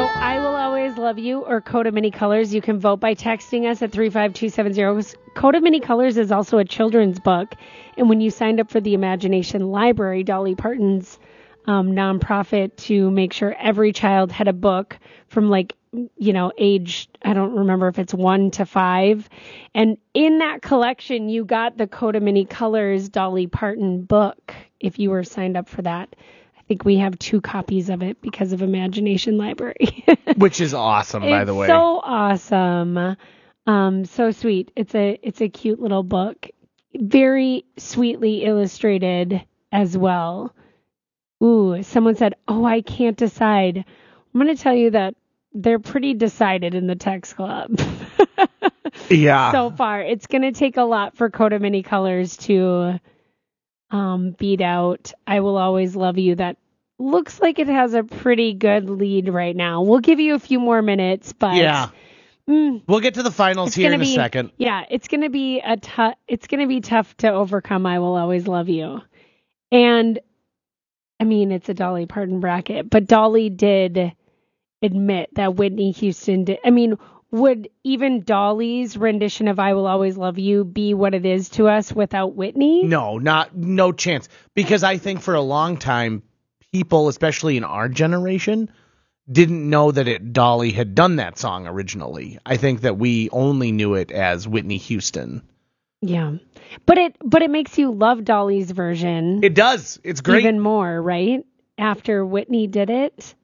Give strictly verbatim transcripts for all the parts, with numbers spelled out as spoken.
I Will Always Love You or Code of Many Colors. You can vote by texting us at three five two seven zero. Code of Many Colors is also a children's book. And when you signed up for the Imagination Library, Dolly Parton's um, nonprofit, to make sure every child had a book from like, you know, age, I don't remember if it's one to five. And in that collection, you got the Code of Many Colors Dolly Parton book if you were signed up for that. I think we have two copies of it because of Imagination Library. Which is awesome, by it's the way. So awesome. Um, so sweet. It's a it's a cute little book. Very sweetly illustrated as well. Ooh, someone said, oh, I can't decide. I'm going to tell you that they're pretty decided in the text club. Yeah. So far. It's going to take a lot for Code of Many Colors to um, beat out I Will Always Love You. That looks like it has a pretty good lead right now. We'll give you a few more minutes, but yeah. Mm, we'll get to the finals here in be, a second. Yeah, it's going to be a tough it's going to be tough to overcome I Will Always Love You. And I mean, it's a Dolly Parton bracket, but Dolly did admit that Whitney Houston did. I mean, would even Dolly's rendition of I Will Always Love You be what it is to us without Whitney? No, not no chance. Because I think for a long time, people, especially in our generation, didn't know that it Dolly had done that song originally. I think that we only knew it as Whitney Houston. Yeah. But it but it makes you love Dolly's version. It does. It's great. Even more, right? After Whitney did it.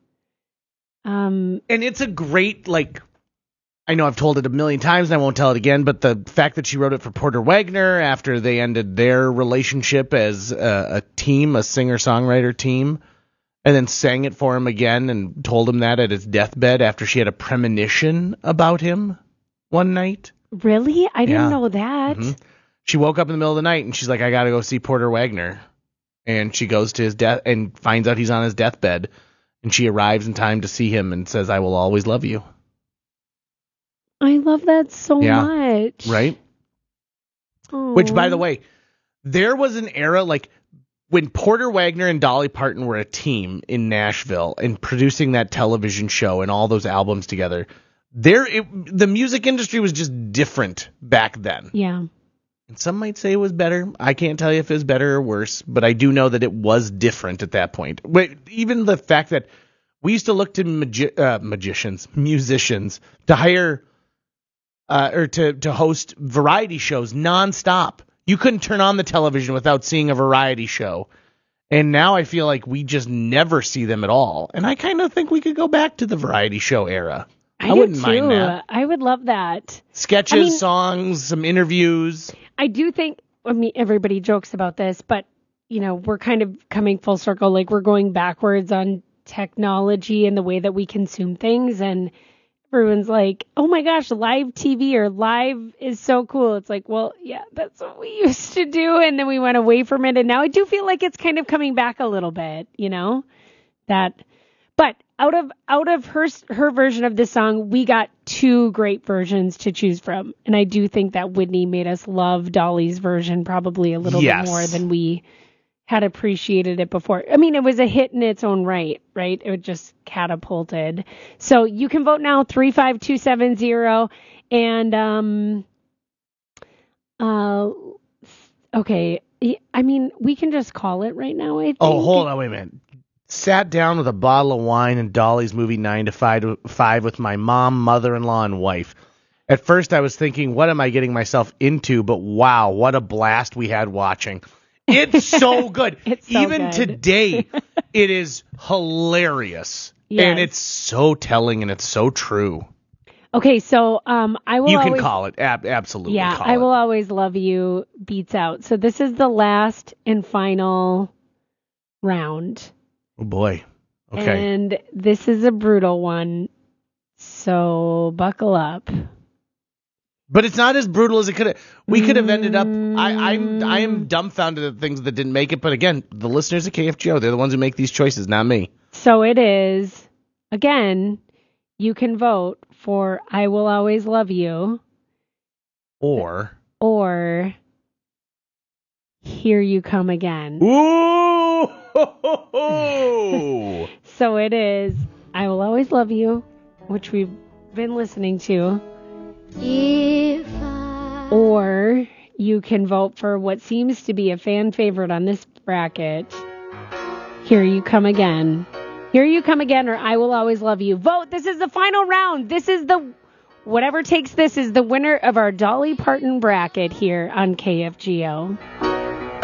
Um and it's a great, like, I know I've told it a million times and I won't tell it again, but the fact that she wrote it for Porter Wagoner after they ended their relationship as a, a team, a singer-songwriter team, and then sang it for him again and told him that at his deathbed after she had a premonition about him one night. Really? I didn't Yeah. know that. Mm-hmm. She woke up in the middle of the night and she's like, I got to go see Porter Wagoner. And she goes to his death and finds out he's on his deathbed. And she arrives in time to see him and says, I will always love you. I love that so Yeah. much. Right? Aww. Which, by the way, there was an era like when Porter Wagoner and Dolly Parton were a team in Nashville and producing that television show and all those albums together. There, it, the music industry was just different back then. Yeah. And some might say it was better. I can't tell you if it was better or worse, but I do know that it was different at that point. But even the fact that we used to look to magi- uh, magicians, musicians, to hire uh, or to, to host variety shows nonstop. You couldn't turn on the television without seeing a variety show. And now I feel like we just never see them at all. And I kind of think we could go back to the variety show era. I, I do wouldn't too. mind that. I would love that. Sketches, I mean, songs, some interviews. I do think, I mean, everybody jokes about this, but, you know, we're kind of coming full circle. Like, we're going backwards on technology and the way that we consume things. And everyone's like, oh my gosh, live T V or live is so cool. It's like, well, yeah, that's what we used to do. And then we went away from it. And now I do feel like it's kind of coming back a little bit, you know, that. But out of out of her her version of this song, we got two great versions to choose from. And I do think that Whitney made us love Dolly's version probably a little Yes. bit more than we had appreciated it before. I mean, it was a hit in its own right, right? It just catapulted. So you can vote now, three five two seven zero. And, um, uh, okay. I mean, we can just call it right now, I think. Oh, hold on, wait a minute. Sat down with a bottle of wine and Dolly's movie nine to five with my mom, mother-in-law, and wife. At first I was thinking, what am I getting myself into? But wow, what a blast we had watching. It's so good. It's so Even good. today, it is hilarious. Yes. And it's so telling and it's so true. Okay, so um, I will You can always, call it. Ab- absolutely yeah, call I it. Will Always Love You beats out. So this is the last and final round. Oh, boy. Okay. And this is a brutal one. So buckle up. But it's not as brutal as it could have. We could have ended up. I, I'm I am dumbfounded at things that didn't make it. But again, the listeners at K F G O, they're the ones who make these choices, not me. So it is, again, you can vote for I Will Always Love You. Or. Or Here You Come Again. Ooh! So it is I Will Always Love You, which we've been listening to. If I... Or you can vote for what seems to be a fan favorite on this bracket. Here You Come Again. Here You Come Again or I Will Always Love You. Vote. This is the final round. This is the... Whatever takes this is the winner of our Dolly Parton bracket here on K F G O.